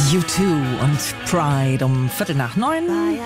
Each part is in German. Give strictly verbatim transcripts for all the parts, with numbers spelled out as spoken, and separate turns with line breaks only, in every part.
U zwei und Pride um Viertel nach neun.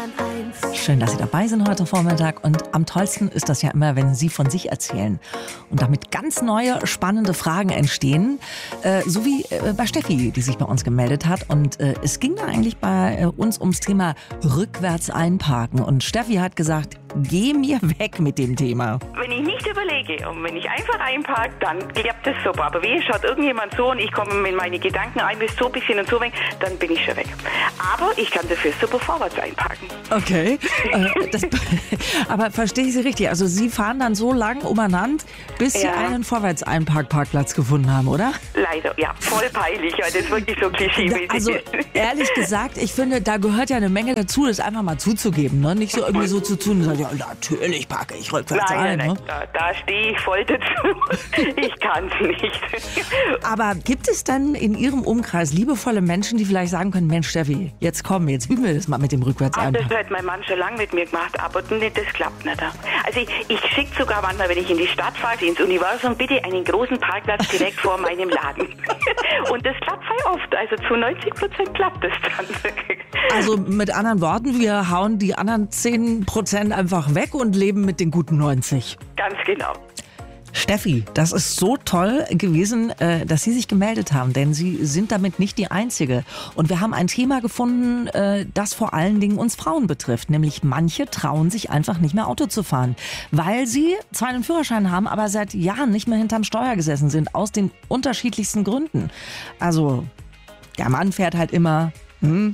Schön, dass Sie dabei sind heute Vormittag. Und am tollsten ist das ja immer, wenn Sie von sich erzählen. Und damit ganz neue, spannende Fragen entstehen. Äh, so wie äh, bei Steffi, die sich bei uns gemeldet hat. Und äh, es ging da eigentlich bei äh, uns ums Thema rückwärts einparken. Und Steffi hat gesagt, geh mir weg mit dem Thema.
Wenn ich nicht überlege und wenn ich einfach einparke, dann klappt das super. Aber wie schaut irgendjemand so und ich komme mit meinen Gedanken ein, bis so ein bisschen und so weg, dann bin ich schon weg. Aber ich kann dafür super vorwärts einparken.
Okay, äh, das, aber verstehe ich Sie richtig? Also Sie fahren dann so lang umeinander, bis Sie
Ja.
einen Vorwärts-Einpark-Parkplatz gefunden haben, oder?
Leider, ja, voll peinlich, weil das wirklich so klischeemäßig
Also
ist.
ehrlich gesagt, ich finde, da gehört ja eine Menge dazu, das einfach mal zuzugeben. Ne? Nicht so irgendwie so zu tun und sagen, ja, natürlich parke ich rückwärts
Nein,
ein.
nein,
Ne?
nein, da, da stehe ich voll dazu. Ich kann es nicht.
Aber gibt es dann in Ihrem Umkreis liebevolle Menschen, die vielleicht sagen können, Mensch Steffi, jetzt komm, jetzt üben wir das mal mit dem
Ach, das
Rückwärts-Einparken.
hat mein Mann schon lange mit mir gemacht, aber nee, das klappt nicht. Also ich, ich schicke sogar manchmal, wenn ich in die Stadt fahre, ins Universum, bitte einen großen Parkplatz direkt vor meinem Laden. Und das klappt sehr oft, also zu neunzig Prozent klappt das dann.
Also mit anderen Worten, wir hauen die anderen zehn Prozent einfach weg und leben mit den guten neunzig.
Ganz genau.
Steffi, das ist so toll gewesen, äh, dass Sie sich gemeldet haben, denn Sie sind damit nicht die Einzige. Und wir haben ein Thema gefunden, äh, das vor allen Dingen uns Frauen betrifft. Nämlich manche trauen sich einfach nicht mehr Auto zu fahren, weil sie zwar einen Führerschein haben, aber seit Jahren nicht mehr hinterm Steuer gesessen sind, aus den unterschiedlichsten Gründen. Also der Mann fährt halt immer, hm,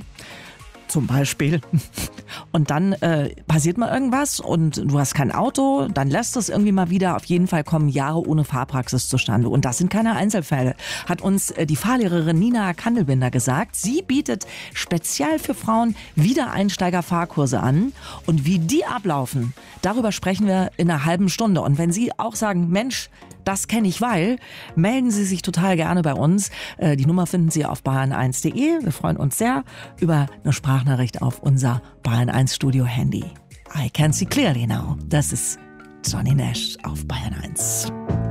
zum Beispiel. Und dann äh, passiert mal irgendwas und du hast kein Auto, dann lässt es irgendwie mal wieder. Auf jeden Fall kommen Jahre ohne Fahrpraxis zustande. Und das sind keine Einzelfälle, hat uns äh, die Fahrlehrerin Nina Kandelbinder gesagt. Sie bietet speziell für Frauen Wiedereinsteiger-Fahrkurse an. Und wie die ablaufen, darüber sprechen wir in einer halben Stunde. Und wenn Sie auch sagen, Mensch, das kenne ich, weil, melden Sie sich total gerne bei uns. Äh, die Nummer finden Sie auf bayern eins punkt de. Wir freuen uns sehr über eine Sprachnachricht auf unser Bayern eins Studio Handy. I can see clearly now. Das ist Johnny Nash auf Bayern eins.